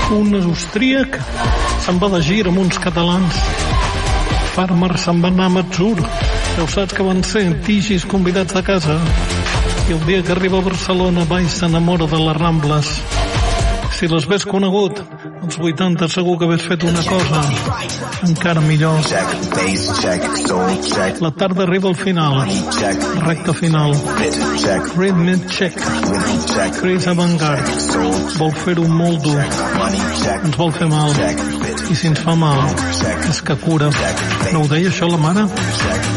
Un austríac se'n va de gira amb uns catalans. Farmer se'n va anar a Matsur. Ja ho saps que van ser tigis convidats de casa. I el dia que arriba a Barcelona va i s'enamora de les Rambles. Si les ves conegut, als 80 segur que hagués fet una cosa encara millor. La tarda arriba al final, recta final. Rhythm check. Chris Avantgarde vol fer-ho molt dur. Ens vol fer mal. I si ens fa mal, és que cura. No ho deia això la mare?